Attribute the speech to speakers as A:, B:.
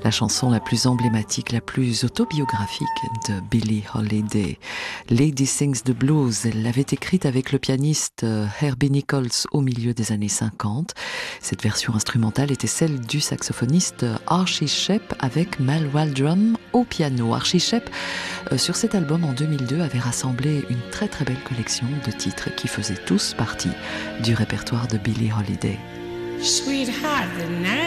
A: la chanson la plus emblématique, la plus autobiographique de Billie Holiday. Lady Sings the Blues, elle l'avait écrite avec le pianiste Herbie Nichols au milieu des années 50. Cette version instrumentale était celle du saxophoniste Archie Shepp avec Mal Waldron au piano. Archie Shepp, sur cet album en 2002, avait rassemblé une très très belle collection de titres qui faisaient tous partie du répertoire de Billie Holiday.
B: Sweetheart, the night